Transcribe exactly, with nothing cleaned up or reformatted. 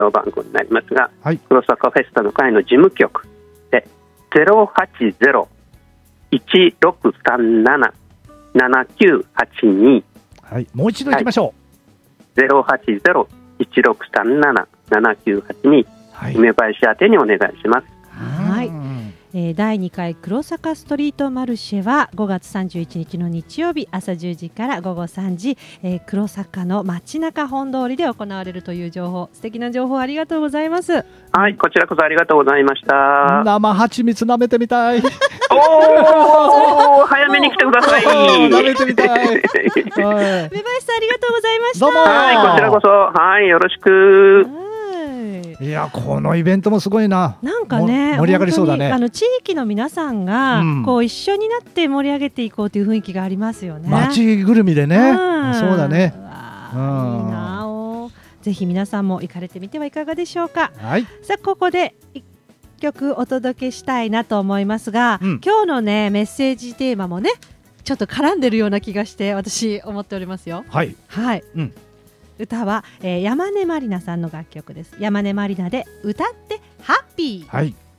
の番号になりますが、 はい、 黒坂フェスタの会の事務局で ゼロはちゼロ いちろくさんなな ななきゅうはちに、 はい、もう一度いきましょう、はい、ゼロはちゼロ いちろくさんなな ななきゅうはちに、はい、梅林宛てにお願いします。 はい、えー、だいにかい黒坂ストリートマルシェはごがつさんじゅういちにちの日曜日朝じゅうじからごごさんじ、えー、黒坂の街中本通りで行われるという情報、素敵な情報ありがとうございます。 はい、こちらこそありがとうござざいました。 生蜂蜜舐めてみたい。 おー早めに来てください。 舐めてみたい。はい、 梅林さんありがとうございました。 どうも。 はい、こちらこそ、はい、よろしく。 いや、このイベントもすごいな。 なんかね、 盛り上がりそうだね。 あの地域の皆さんが、うん、こう一緒になって盛り上げていこうという雰囲気がありますよね。 街ぐるみでね、うん、そうだね。 うわ、いいなお。ぜひ皆さんも行かれてみてはいかがでしょうか。 はい、 さあここで一曲お届けしたいなと思いますが、うん、今日のねメッセージテーマもねちょっと絡んでるような気がして私思っておりますよ。 はい、 はい、うん、歌は、えー、山根まりなさんの楽曲です。山根まりなで歌ってハッピー。 はい。